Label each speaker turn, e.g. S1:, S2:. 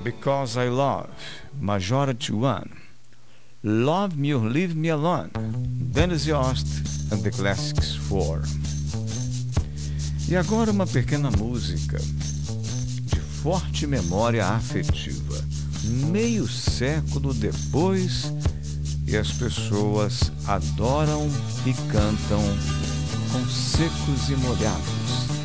S1: Because I Love, Majority One. Love Me or Leave Me Alone, Dennis Yost and the Classics 4. E agora uma pequena música de forte memória afetiva. Meio século depois, e as pessoas adoram e cantam com Secos e Molhados.